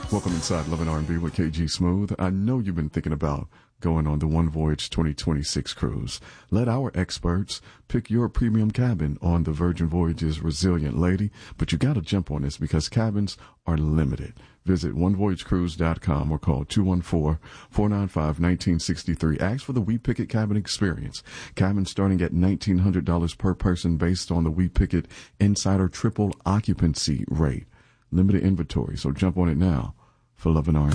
Welcome inside Love and R&B with KG Smooth. I know you've been thinking about going on the One Voyage 2026 cruise. Let our experts pick your premium cabin on the Virgin Voyages Resilient Lady, but you got to jump on this because cabins are limited. Visit onevoyagecruise.com or call 214-495-1963. Ask for the We Pick It Cabin Experience. Cabins starting at $1,900 per person based on the We Pick It Insider Triple Occupancy Rate. Limited inventory, so jump on it now for Love and R&B.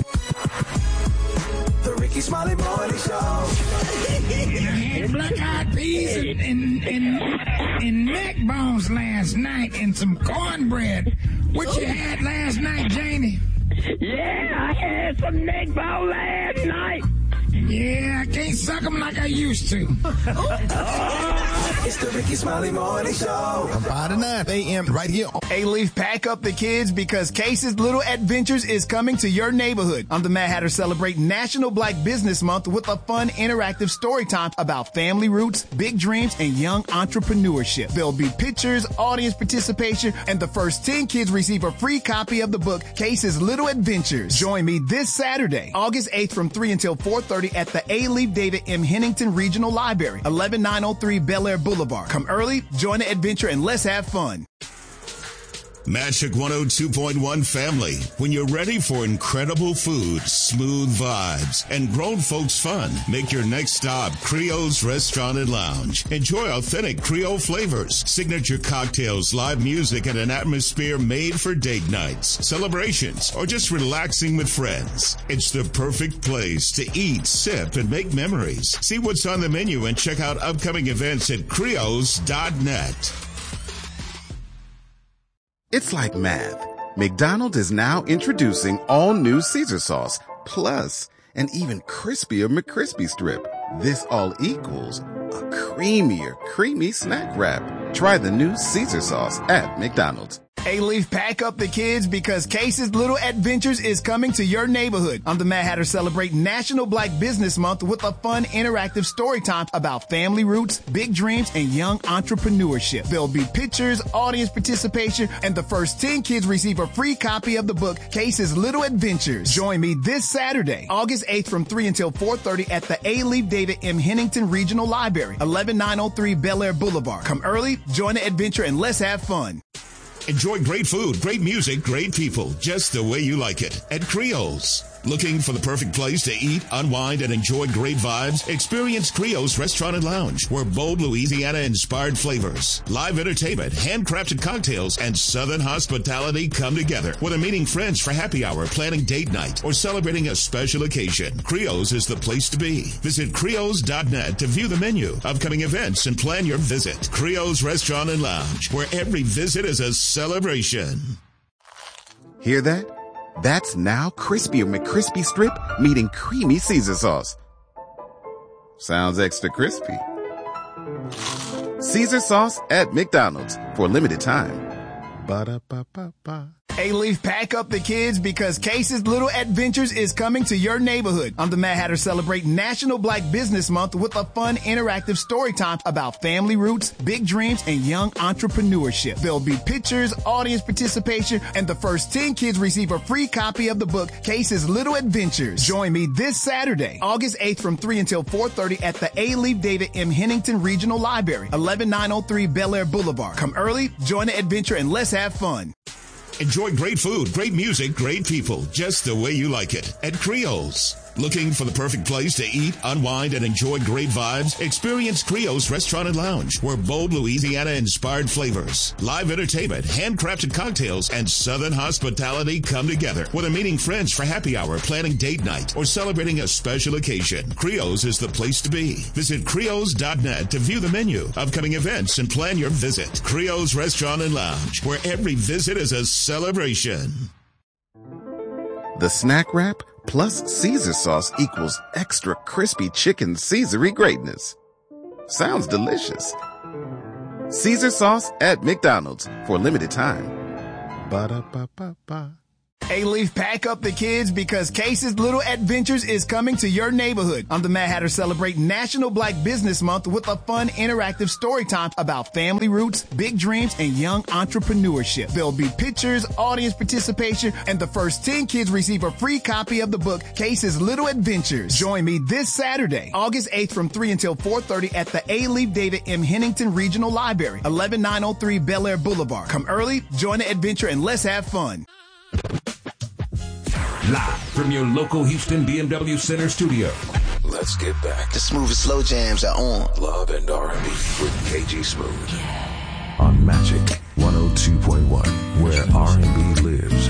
The Ricky Smiley Morning Show. Black eyed peas and neck bones last night and some cornbread. What you had last night, Janie? Yeah, I had some neck bone last night. Yeah, I can't suck them like I used to. It's the Ricky Smiley Morning Show. From 5 to 9 a.m. right here on A-Leaf. Pack up the kids because Case's Little Adventures is coming to your neighborhood. I'm the Mad Hatter celebrating National Black Business Month with a fun, interactive story time about family roots, big dreams, and young entrepreneurship. There'll be pictures, audience participation, and the first 10 kids receive a free copy of the book, Case's Little Adventures. Join me this Saturday, August 8th from 3 until 4:30 at the A-Leaf David M. Hennington Regional Library, 11903 Bel Air Boulevard. Come early, join the adventure, and let's have fun. Magic 102.1 family. When you're ready for incredible food, smooth vibes, and grown folks fun, make your next stop Creole's Restaurant and Lounge. Enjoy authentic Creole flavors, signature cocktails, live music, and an atmosphere made for date nights, celebrations, or just relaxing with friends. It's the perfect place to eat, sip, and make memories. See what's on the menu and check out upcoming events at creos.net. It's like math. McDonald's is now introducing all new Caesar sauce, plus an even crispier McCrispy strip. This all equals a creamier, creamy snack wrap. Try the new Caesar sauce at McDonald's. A-Leaf, pack up the kids because Case's Little Adventures is coming to your neighborhood. I'm the Mad Hatter celebrating National Black Business Month with a fun, interactive story time about family roots, big dreams, and young entrepreneurship. There'll be pictures, audience participation, and the first 10 kids receive a free copy of the book, Case's Little Adventures. Join me this Saturday, August 8th from 3 until 4:30 at the A-Leaf David M. Hennington Regional Library, 11903 Bel Air Boulevard. Come early, join the adventure, and let's have fun. Enjoy great food, great music, great people, just the way you like it at Creole's. Looking for the perfect place to eat, unwind, and enjoy great vibes? Experience Creole's Restaurant and Lounge, where bold Louisiana-inspired flavors, live entertainment, handcrafted cocktails, and Southern hospitality come together. Whether meeting friends for happy hour, planning date night, or celebrating a special occasion, Creole's is the place to be. Visit creoles.net to view the menu, upcoming events, and plan your visit. Creole's Restaurant and Lounge, where every visit is a celebration. Hear that? That's now crispier McCrispy strip meeting creamy Caesar sauce. Sounds extra crispy. Caesar sauce at McDonald's for a limited time. Ba-da-ba-ba-ba. A-Leaf, pack up the kids because Case's Little Adventures is coming to your neighborhood. I'm the Mad Hatter celebrating National Black Business Month with a fun, interactive story time about family roots, big dreams, and young entrepreneurship. There'll be pictures, audience participation, and the first 10 kids receive a free copy of the book, Case's Little Adventures. Join me this Saturday, August 8th from 3 until 4:30 at the A-Leaf David M. Hennington Regional Library, 11903 Bel Air Boulevard. Come early, join the adventure, and let's have fun. Enjoy great food, great music, great people, just the way you like it at Creole's. Looking for the perfect place to eat, unwind, and enjoy great vibes? Experience Creole's Restaurant and Lounge, where bold Louisiana-inspired flavors, live entertainment, handcrafted cocktails, and Southern hospitality come together. Whether meeting friends for happy hour, planning date night, or celebrating a special occasion, Creole's is the place to be. Visit creoles.net to view the menu, upcoming events, and plan your visit. Creole's Restaurant and Lounge, where every visit is a celebration. The snack wrap plus Caesar sauce equals extra crispy chicken Caesary greatness. Sounds delicious. Caesar sauce at McDonald's for a limited time. Ba-da-ba-ba-ba. A-Leaf, pack up the kids because Case's Little Adventures is coming to your neighborhood. I'm the Mad Hatter celebrate National Black Business Month with a fun interactive story time about family roots, big dreams, and young entrepreneurship. There'll be pictures, audience participation, and the first 10 kids receive a free copy of the book, Case's Little Adventures. Join me this Saturday, August 8th from 3 until 4:30 at the A-Leaf David M. Hennington Regional Library, 11903 Bel Air Boulevard. Come early, join the adventure, and let's have fun. Live from your local Houston BMW Center studio. Let's get back. The smooth and slow jams are on. Love and R&B with KG Smooth. On Magic 102.1, where R&B lives.